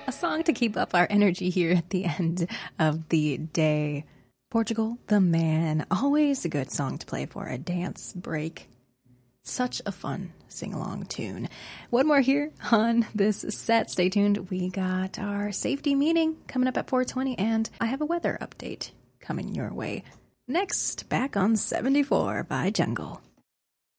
A song to keep up our energy here at the end of the day. Portugal the Man. Always a good song to play for a dance break. Such a fun sing-along tune. One more here on this set. Stay tuned. We got our safety meeting coming up at 4:20, and I have a weather update coming your way. Next, back on 74 by Jungle.